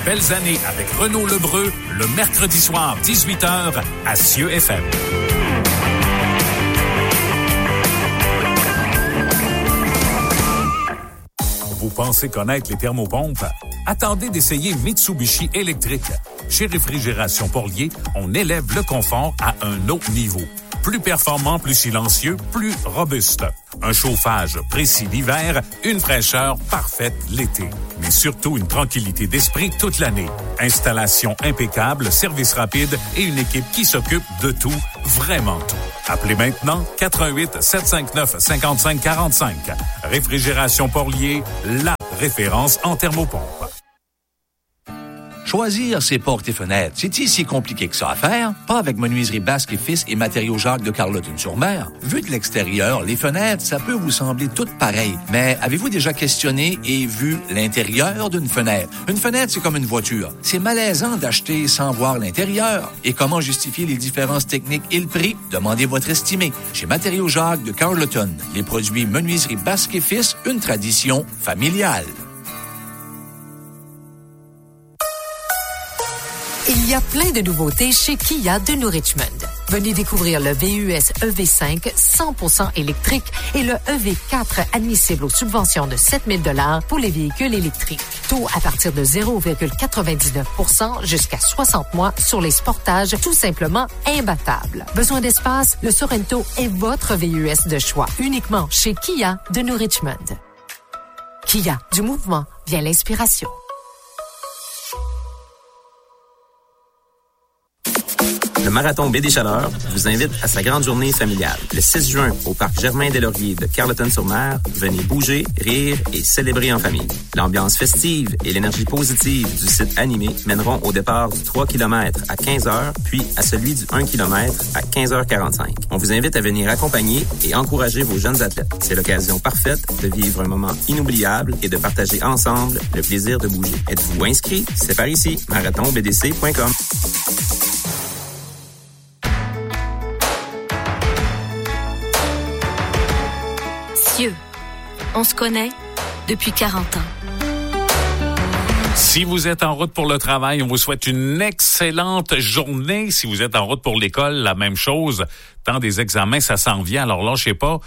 belles années avec Renaud Lebreu le mercredi soir 18h à Cieux FM. Vous pensez connaître les thermopompes? Attendez d'essayer Mitsubishi électrique. Chez Réfrigération Porlier, on élève le confort à un autre niveau. Plus performant, plus silencieux, plus robuste. Un chauffage précis l'hiver, une fraîcheur parfaite l'été. Mais surtout une tranquillité d'esprit toute l'année. Installation impeccable, service rapide et une équipe qui s'occupe de tout, vraiment tout. Appelez maintenant 88 759 55 45. Réfrigération Porlier, la référence en thermopompe. Choisir ses portes et fenêtres, c'est-il si compliqué que ça à faire? Pas avec Menuiserie Basque et Fils et Matériaux Jacques de Carleton-sur-Mer. Vu de l'extérieur, les fenêtres, ça peut vous sembler toutes pareilles. Mais avez-vous déjà questionné et vu l'intérieur d'une fenêtre? Une fenêtre, c'est comme une voiture. C'est malaisant d'acheter sans voir l'intérieur. Et comment justifier les différences techniques et le prix? Demandez votre estimé. Chez Matériaux Jacques de Carleton, les produits Menuiserie Basque et Fils, une tradition familiale. Il y a plein de nouveautés chez Kia de New Richmond. Venez découvrir le VUS EV5 100% électrique et le EV4 admissible aux subventions de 7 000 $ pour les véhicules électriques. Taux à partir de 0,99% jusqu'à 60 mois sur les Sportages, tout simplement imbattable. Besoin d'espace? Le Sorento est votre VUS de choix. Uniquement chez Kia de New Richmond. Kia, du mouvement vient l'inspiration. Le Marathon Baie des Chaleurs vous invite à sa grande journée familiale. Le 6 juin, au parc Germain-Des-Lauriers de Carleton-sur-Mer, venez bouger, rire et célébrer en famille. L'ambiance festive et l'énergie positive du site animé mèneront au départ du 3 km à 15h, puis à celui du 1 km à 15h45. On vous invite à venir accompagner et encourager vos jeunes athlètes. C'est l'occasion parfaite de vivre un moment inoubliable et de partager ensemble le plaisir de bouger. Êtes-vous inscrit? C'est par ici, marathonbdc.com. On se connaît depuis 40 ans. Si vous êtes en route pour le travail, on vous souhaite une excellente journée. Si vous êtes en route pour l'école, la même chose. Temps des examens, ça s'en vient. Alors là, je sais pas,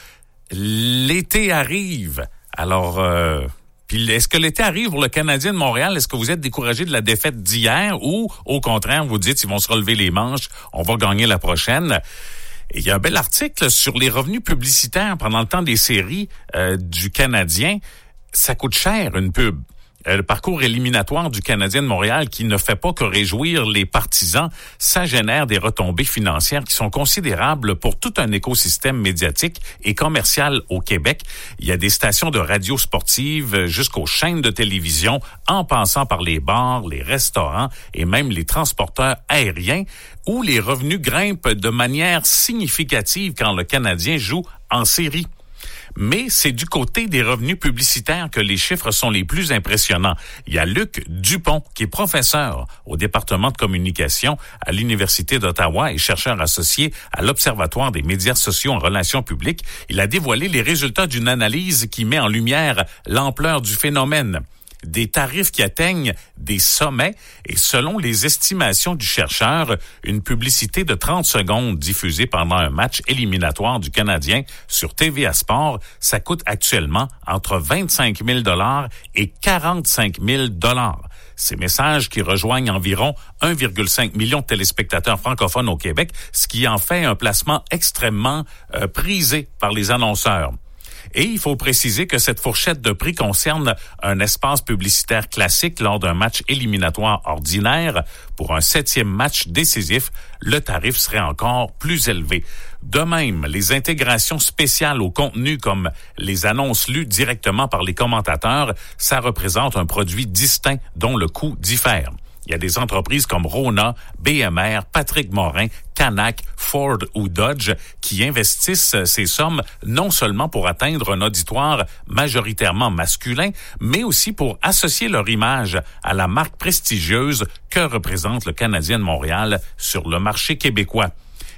l'été arrive. Alors, puis est-ce que l'été arrive pour le Canadien de Montréal? Est-ce que vous êtes découragé de la défaite d'hier ou, au contraire, vous dites, ils vont se relever les manches, on va gagner la prochaine? Il y a un bel article sur les revenus publicitaires pendant le temps des séries du Canadien. Ça coûte cher, une pub. Le parcours éliminatoire du Canadien de Montréal qui ne fait pas que réjouir les partisans, ça génère des retombées financières qui sont considérables pour tout un écosystème médiatique et commercial au Québec. Il y a des stations de radio sportives jusqu'aux chaînes de télévision, en passant par les bars, les restaurants et même les transporteurs aériens, où les revenus grimpent de manière significative quand le Canadien joue en série. Mais c'est du côté des revenus publicitaires que les chiffres sont les plus impressionnants. Il y a Luc Dupont, qui est professeur au département de communication à l'Université d'Ottawa et chercheur associé à l'Observatoire des médias sociaux en relations publiques. Il a dévoilé les résultats d'une analyse qui met en lumière l'ampleur du phénomène. Des tarifs qui atteignent des sommets et selon les estimations du chercheur, une publicité de 30 secondes diffusée pendant un match éliminatoire du Canadien sur TVA Sport, ça coûte actuellement entre 25 000 $ et 45 000 $. Ces messages qui rejoignent environ 1,5 million de téléspectateurs francophones au Québec, ce qui en fait un placement extrêmement prisé par les annonceurs. Et il faut préciser que cette fourchette de prix concerne un espace publicitaire classique lors d'un match éliminatoire ordinaire. Pour un 7e match décisif, le tarif serait encore plus élevé. De même, les intégrations spéciales au contenu comme les annonces lues directement par les commentateurs, ça représente un produit distinct dont le coût diffère. Il y a des entreprises comme Rona, BMR, Patrick Morin, Canac, Ford ou Dodge qui investissent ces sommes non seulement pour atteindre un auditoire majoritairement masculin, mais aussi pour associer leur image à la marque prestigieuse que représente le Canadien de Montréal sur le marché québécois.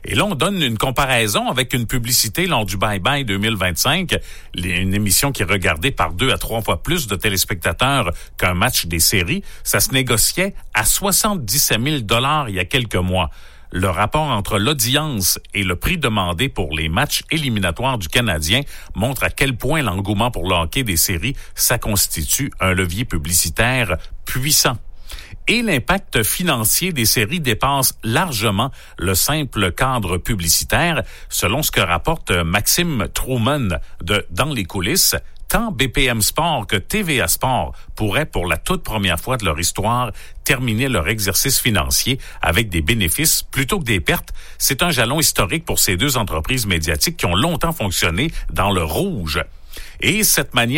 Et là, on donne une comparaison avec une publicité lors du Bye Bye 2025, une émission qui est regardée par 2 à 3 fois plus de téléspectateurs qu'un match des séries. Ça se négociait à 77 000 $ il y a quelques mois. Le rapport entre l'audience et le prix demandé pour les matchs éliminatoires du Canadien montre à quel point l'engouement pour le hockey des séries, ça constitue un levier publicitaire puissant. Et l'impact financier des séries dépasse largement le simple cadre publicitaire, selon ce que rapporte Maxime Truman de Dans les coulisses. Tant BPM Sport que TVA Sport pourraient, pour la toute première fois de leur histoire, terminer leur exercice financier avec des bénéfices plutôt que des pertes. C'est un jalon historique pour ces deux entreprises médiatiques qui ont longtemps fonctionné dans le rouge. Et cette manne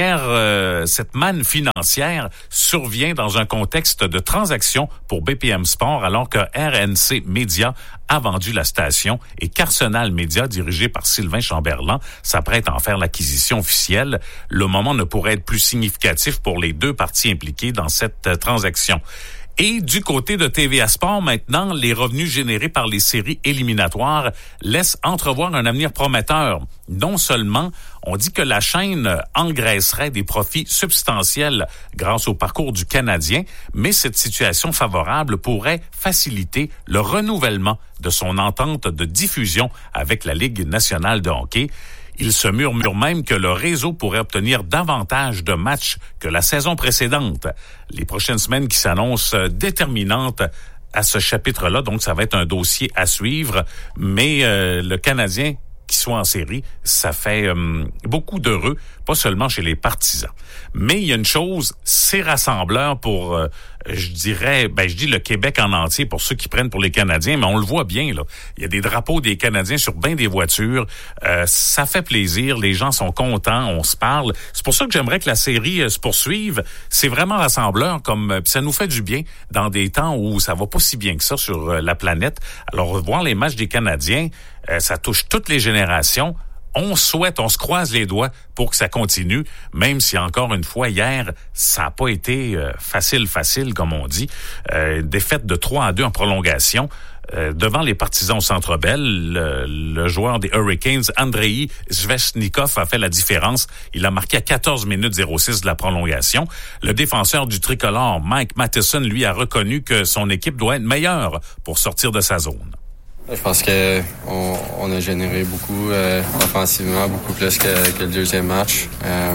financière survient dans un contexte de transaction pour BPM Sport alors que RNC Media a vendu la station et qu'Arsenal Media, dirigé par Sylvain Chamberlain, s'apprête à en faire l'acquisition officielle. Le moment ne pourrait être plus significatif pour les deux parties impliquées dans cette transaction. Et du côté de TVA Sport, maintenant, les revenus générés par les séries éliminatoires laissent entrevoir un avenir prometteur. Non seulement, on dit que la chaîne engraisserait des profits substantiels grâce au parcours du Canadien, mais cette situation favorable pourrait faciliter le renouvellement de son entente de diffusion avec la Ligue nationale de hockey. Il se murmure même que le réseau pourrait obtenir davantage de matchs que la saison précédente. Les prochaines semaines qui s'annoncent déterminantes à ce chapitre-là, donc ça va être un dossier à suivre, mais le Canadien qui soit en série, ça fait beaucoup d'heureux, pas seulement chez les partisans. Mais il y a une chose, c'est rassembleur pour, je dis le Québec en entier, pour ceux qui prennent pour les Canadiens, mais on le voit bien, là. Il y a des drapeaux des Canadiens sur bien des voitures. Ça fait plaisir, les gens sont contents, on se parle. C'est pour ça que j'aimerais que la série se poursuive. C'est vraiment rassembleur, pis ça nous fait du bien dans des temps où ça va pas si bien que ça sur la planète. Alors, voir les matchs des Canadiens, ça touche toutes les générations. On se croise les doigts pour que ça continue, même si encore une fois, hier, ça n'a pas été facile, comme on dit. Défaite de 3-2 en prolongation. Devant les partisans au Centre Bell, le joueur des Hurricanes, Andrei Svechnikov, a fait la différence. Il a marqué à 14 minutes 06 de la prolongation. Le défenseur du tricolore, Mike Matheson, lui, a reconnu que son équipe doit être meilleure pour sortir de sa zone. Je pense que on a généré beaucoup offensivement, beaucoup plus que le deuxième match.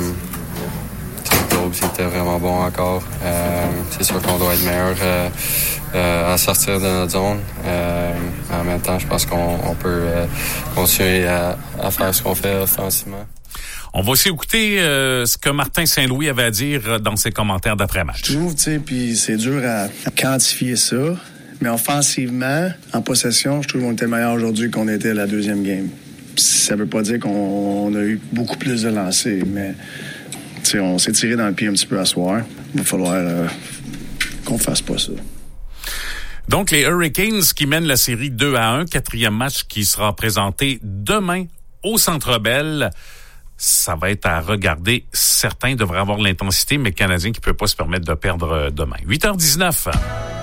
Le groupe, c'était vraiment bon encore. C'est sûr qu'on doit être meilleur à sortir de notre zone. En même temps, je pense qu'on peut continuer à faire ce qu'on fait offensivement. On va aussi écouter ce que Martin Saint-Louis avait à dire dans ses commentaires d'après-match. Je trouve, puis c'est dur à quantifier ça. Mais offensivement, en possession, je trouve qu'on était meilleur aujourd'hui qu'on était à la deuxième game. Ça veut pas dire qu'on a eu beaucoup plus de lancers, mais on s'est tiré dans le pied un petit peu à soir. Il va falloir qu'on fasse pas ça. Donc, les Hurricanes qui mènent la série 2-1, quatrième match qui sera présenté demain au Centre Bell. Ça va être à regarder. Certains devraient avoir l'intensité, mais le Canadien qui ne peut pas se permettre de perdre demain. 8h19.